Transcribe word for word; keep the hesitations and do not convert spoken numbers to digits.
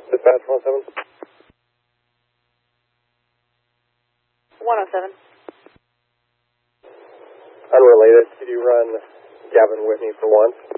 Dispatch one oh seven. one oh seven. Unrelated. Could you run Gavin Whitney for once?